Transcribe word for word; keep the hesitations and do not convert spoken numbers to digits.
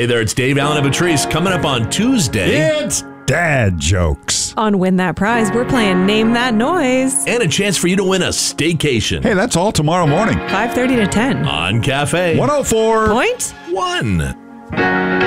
Hey there, it's Dave Allen and Patrice coming up on Tuesday. It's dad jokes. On Win That Prize, we're playing Name That Noise. And a chance for you to win a staycation. Hey, that's all tomorrow morning. five thirty to ten. On Cafe. one oh four Point one.